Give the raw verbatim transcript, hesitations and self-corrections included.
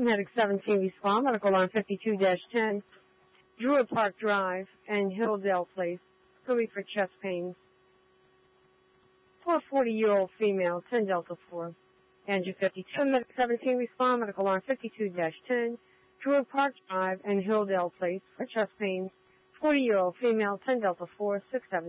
Medic seventeen respond, medical line fifty-two dash ten, Druid Park Drive and Hilldale Place, Philly for chest pains. For a forty-year-old female, ten Delta four. Andrew fifty-two, Medic seventeen respond, medical line fifty-two dash ten, Druid Park Drive and Hilldale Place for chest pains. forty-year-old female, ten Delta four, six seven.